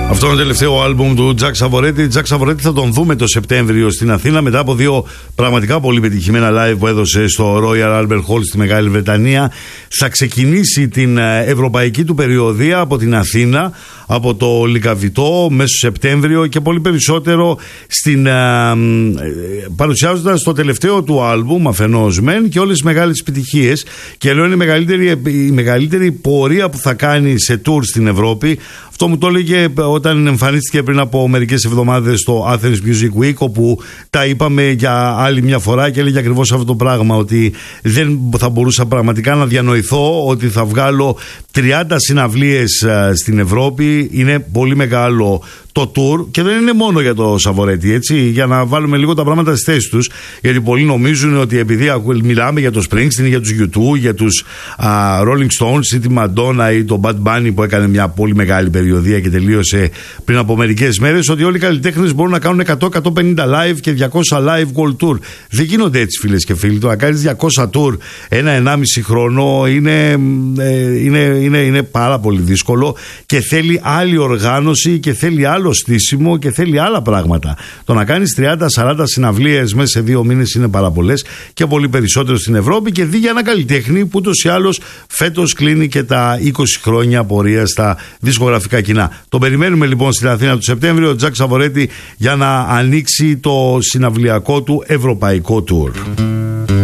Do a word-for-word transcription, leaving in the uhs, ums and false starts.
Αυτό είναι το τελευταίο άλμπουμ του Jack Savoretti. Jack Savoretti θα τον δούμε το Σεπτέμβριο στην Αθήνα μετά από δύο πραγματικά πολύ πετυχημένα live που έδωσε στο Royal Albert Hall στη Μεγάλη Βρετανία. Θα ξεκινήσει την ευρωπαϊκή του περιοδεία από την Αθήνα, από το Λυκαβητό μέσω Σεπτέμβριο και πολύ περισσότερο στην, ε, παρουσιάζοντας το τελευταίο του άλμπουμ αφενός μεν και όλες τις μεγάλες επιτυχίες, και λέω είναι η μεγαλύτερη, η μεγαλύτερη πορεία που θα κάνει σε tour στην Ευρώπη. Αυτό μου το έλεγε όταν εμφανίστηκε πριν από μερικές εβδομάδες στο Athens Music Week, όπου τα είπαμε για άλλη μια φορά και έλεγε ακριβώς αυτό το πράγμα, ότι δεν θα μπορούσα πραγματικά να διανοηθώ ότι θα βγάλω τριάντα συναυλίες στην Ευρώπη. Είναι πολύ μεγάλο το tour και δεν είναι μόνο για το Savoretti, έτσι, για να βάλουμε λίγο τα πράγματα στις θέσεις τους, γιατί πολλοί νομίζουν ότι επειδή μιλάμε για το Springsteen, για τους γιου τού, για τους uh, Rolling Stones ή τη Madonna ή το Bad Bunny που έκανε μια πολύ μεγάλη περιοδία και τελείωσε πριν από μερικές μέρες, ότι όλοι οι καλλιτέχνες μπορούν να κάνουν εκατό με εκατόν πενήντα live και διακόσια live world tour. Δεν γίνονται έτσι, φίλες και φίλοι. Το να κάνεις διακόσια tour ένα ενάμιση χρόνο είναι, είναι, είναι, είναι πάρα πολύ δύσκολο και θέλει άλλη οργάνωση και θέλει άλλο στήσιμο και θέλει άλλα πράγματα. Το να κάνεις τριάντα σαράντα συναυλίες μέσα σε δύο μήνες είναι πάρα πολλές και πολύ περισσότερο στην Ευρώπη, και δει για ένα καλλιτέχνη που ούτως ή άλλως φέτος κλείνει και τα είκοσι χρόνια πορεία στα δισκογραφικά κοινά. Τον περιμένουμε λοιπόν στην Αθήνα του Σεπτέμβριο, ο Jack Savoretti, για να ανοίξει το συναυλιακό του ευρωπαϊκό tour.